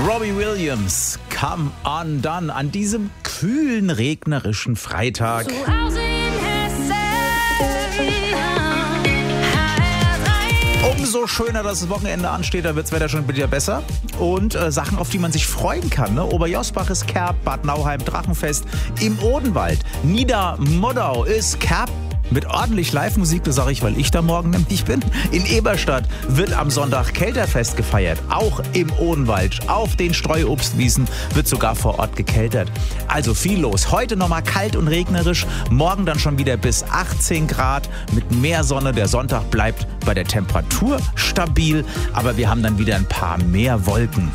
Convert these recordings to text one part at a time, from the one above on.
Robbie Williams, Come Undone, an diesem kühlen, regnerischen Freitag. Umso schöner, dass das Wochenende ansteht, da wird das Wetter schon wieder besser. Und Sachen, auf die man sich freuen kann. Ne? Oberjosbach ist Kerb, Bad Nauheim Drachenfest, im Odenwald, Niedermoddau ist Kerb. Mit ordentlich Live-Musik, das sage ich, weil ich da morgen nämlich bin. In Eberstadt wird am Sonntag Kelterfest gefeiert. Auch im Odenwald, auf den Streuobstwiesen wird sogar vor Ort gekeltert. Also viel los. Heute nochmal kalt und regnerisch. Morgen dann schon wieder bis 18 Grad mit mehr Sonne. Der Sonntag bleibt bei der Temperatur stabil. Aber wir haben dann wieder ein paar mehr Wolken.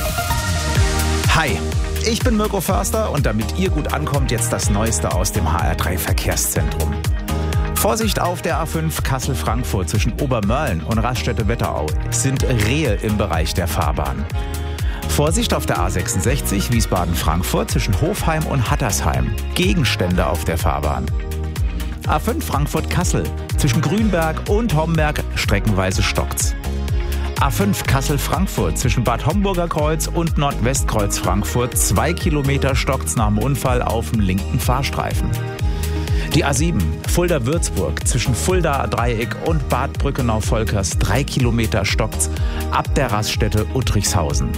Hi. Ich bin Mirko Förster und damit ihr gut ankommt, jetzt das Neueste aus dem HR3 Verkehrszentrum. Vorsicht auf der A5 Kassel-Frankfurt zwischen Obermörlen und Raststätte-Wetterau sind Rehe im Bereich der Fahrbahn. Vorsicht auf der A66 Wiesbaden-Frankfurt zwischen Hofheim und Hattersheim. Gegenstände auf der Fahrbahn. A5 Frankfurt-Kassel zwischen Grünberg und Homberg streckenweise stockt's. A5 Kassel-Frankfurt zwischen Bad Homburger Kreuz und Nordwestkreuz Frankfurt 2 Kilometer stockt's nach dem Unfall auf dem linken Fahrstreifen. Die A7 Fulda-Würzburg zwischen Fulda-Dreieck und Bad Brückenau-Volkers 3 Kilometer stockt's ab der Raststätte Uttrichshausen.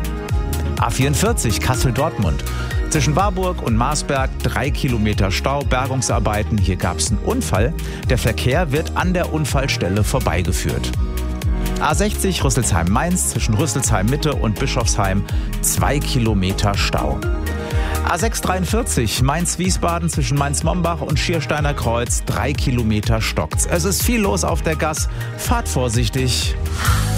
A44 Kassel-Dortmund zwischen Warburg und Marsberg 3 Kilometer Stau, Bergungsarbeiten. Hier gab's einen Unfall. Der Verkehr wird an der Unfallstelle vorbeigeführt. A60 Rüsselsheim-Mainz zwischen Rüsselsheim-Mitte und Bischofsheim 2 Kilometer Stau. A643 Mainz-Wiesbaden zwischen Mainz-Mombach und Schiersteiner Kreuz 3 Kilometer stockt's. Es ist viel los auf der Gass. Fahrt vorsichtig.